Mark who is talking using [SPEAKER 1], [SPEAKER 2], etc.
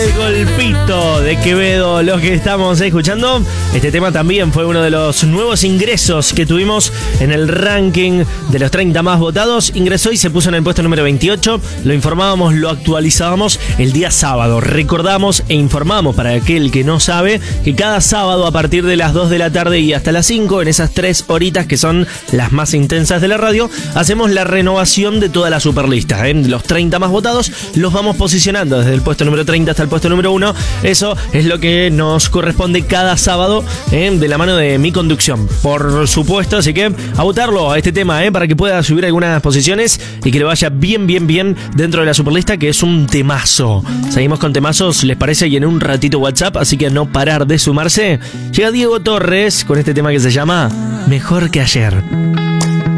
[SPEAKER 1] El golpito de Quevedo, los que estamos escuchando. Este tema también fue uno de los nuevos ingresos que tuvimos en el ranking de los 30 más votados. Ingresó y se puso en el puesto número 28. Lo informábamos, lo actualizábamos el día sábado. Recordamos e informamos para aquel que no sabe que cada sábado a partir de las 2 de la tarde y hasta las 5, en esas 3 horitas que son las más intensas de la radio, hacemos la renovación de toda la superlista. Los 30 más votados los vamos posicionando desde el puesto número 30 hasta el puesto número 1. Eso es lo que nos corresponde cada sábado de la mano de mi conducción, por supuesto. Así que a votarlo a este tema para que pueda subir algunas posiciones y que le vaya bien dentro de la superlista, que es un temazo. Seguimos con temazos, ¿les parece? Y en un ratito WhatsApp, así que a no parar de sumarse. Llega Diego Torres con este tema que se llama Mejor que ayer.